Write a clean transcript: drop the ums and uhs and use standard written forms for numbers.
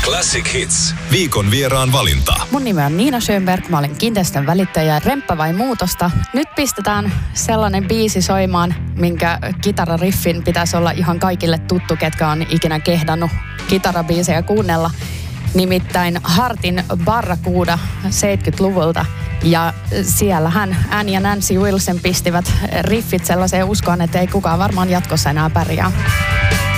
Classic Hits. Viikon vieraan valinta. Mun nimi on Niina Schönberg, mä olen kiinteistön välittäjä. Remppa vai muutosta? Nyt pistetään sellainen biisi soimaan, minkä kitarariffin pitäisi olla ihan kaikille tuttu, ketkä on ikinä kehdannut kitarabiisejä kuunnella. Nimittäin Heartin Barracuda 70-luvulta. Ja siellähän Anne ja Nancy Wilson pistivät riffit sellaiseen uskoon, että ei kukaan varmaan jatkossa enää pärjää.